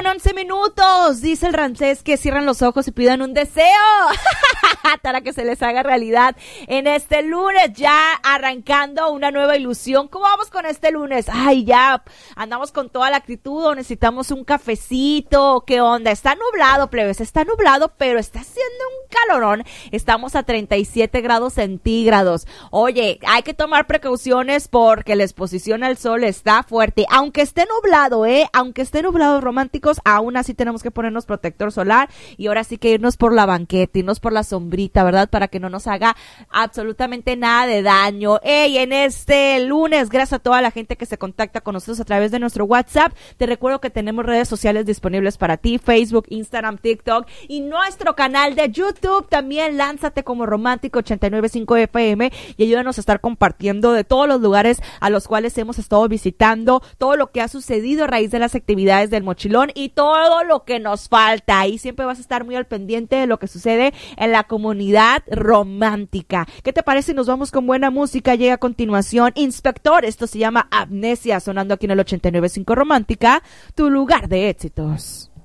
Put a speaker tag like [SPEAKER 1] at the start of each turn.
[SPEAKER 1] 11 minutos. Dice el Ramsés que cierran los ojos y pidan un deseo para que se les haga realidad en este lunes, ya arrancando una nueva ilusión. ¿Cómo vamos con este lunes? Ay, ya andamos con toda la actitud, o necesitamos un cafecito. ¿Qué onda? Está nublado, plebes, está nublado, pero está haciendo un calorón. Estamos a 37 grados centígrados. Oye, hay que tomar precauciones porque la exposición al sol está fuerte. Aunque esté nublado, aunque esté nublado, románticos, aún así tenemos que ponernos protector solar y ahora sí que irnos por la banqueta, irnos por la sombrita, ¿verdad? Para que no nos haga absolutamente nada de daño. En este lunes, gracias a toda la gente que se contacta con nosotros a través de nuestro WhatsApp. Te recuerdo que tenemos redes sociales disponibles para ti, Facebook, Instagram, TikTok y nuestro canal de YouTube. También lánzate como Romántico 89.5 FM y ayúdanos a estar compartiendo de todos los lugares a los cuales hemos estado visitando, todo lo que ha sucedido a raíz de las actividades del mochilón y todo lo que nos falta. Ahí siempre vas a estar muy al pendiente de lo que sucede en la comunidad romántica. ¿Qué te parece si nos vamos con buena música? Llega a continuación Inspector, esto se llama Amnesia, sonando aquí en el 89.5 Romántica, tu lugar de éxitos.